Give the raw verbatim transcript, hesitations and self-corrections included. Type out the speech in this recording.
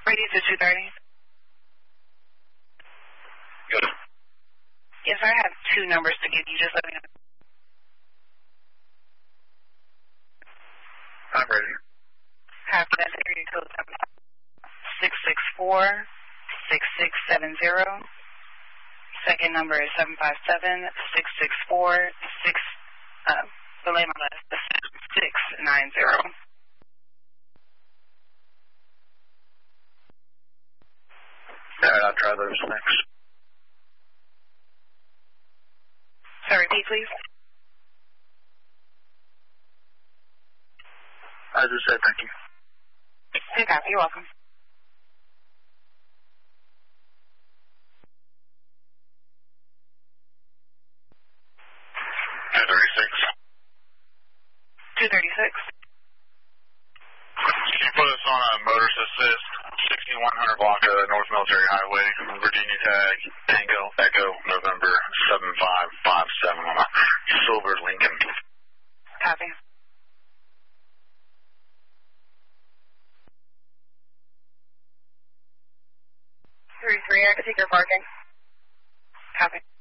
Ready to two thirty? Good. Yes, sir. I have two numbers to give you. Just let me know. I'm ready. Copy. That's area code six six four six six seven zero. Second number is seven five seven six six four six. Uh, belay my last six nine zero. All right, I'll try those next. Sir, repeat, please. I just said thank you. Good copy. You're welcome. two thirty-six. two thirty-six. Can you put us on a motorist assist, sixty-one hundred block of North Military Highway, Virginia tag, Tango, Echo, November seven five five seven on a silver Lincoln. Copy. three three, I can take your parking. Copy.